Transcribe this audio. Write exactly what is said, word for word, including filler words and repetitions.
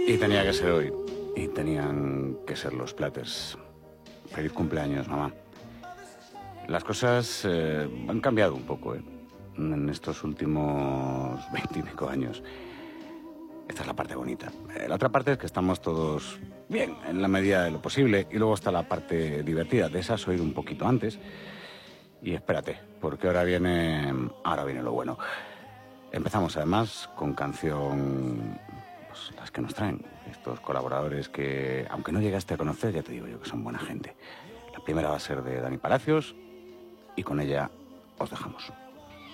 Y tenía que ser hoy. Y tenían que ser los Platters. Feliz cumpleaños, mamá. Las cosas eh, han cambiado un poco, ¿eh? En estos últimos veinticinco años. Esta es la parte bonita. Eh, la otra parte es que estamos todos bien, en la medida de lo posible. Y luego está la parte divertida. De esa has oído un poquito antes. Y espérate, porque ahora viene, ahora viene lo bueno. Empezamos además con canción, pues las que nos traen estos colaboradores que, aunque no llegaste a conocer, ya te digo yo que son buena gente. La primera va a ser de Dani Palacios y con ella os dejamos.